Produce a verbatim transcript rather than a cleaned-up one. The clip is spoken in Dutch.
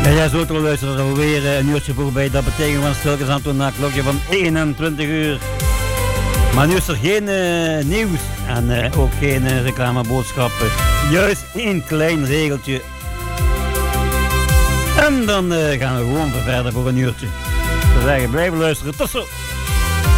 Ja, jij zult er luisteren alweer een uurtje voorbij. Dat betekent van stilkens aan toen na het klokje van eenentwintig uur. Maar nu is er geen uh, nieuws en uh, ook geen uh, reclameboodschappen. Juist één klein regeltje. En dan uh, gaan we gewoon verder voor een uurtje. We zeggen blijven luisteren. Tot zo!